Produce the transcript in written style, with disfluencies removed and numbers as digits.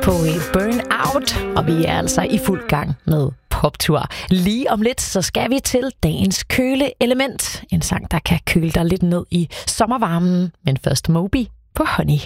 på Burn Out, og vi er altså i fuld gang med poptur. Lige om lidt, så skal vi til dagens køleelement. En sang, der kan køle dig lidt ned i sommervarmen, men først Moby på Honey.